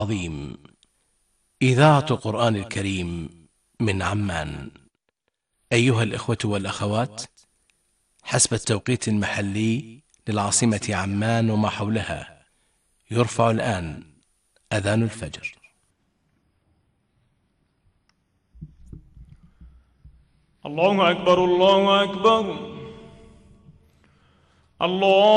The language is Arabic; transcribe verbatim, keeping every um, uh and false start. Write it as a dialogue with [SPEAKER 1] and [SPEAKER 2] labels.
[SPEAKER 1] عظيم. إذاعة القرآن الكريم من عمان. أيها الإخوة والأخوات، حسب التوقيت المحلي للعاصمة عمان وما حولها، يرفع الآن أذان الفجر.
[SPEAKER 2] الله أكبر، الله أكبر، الله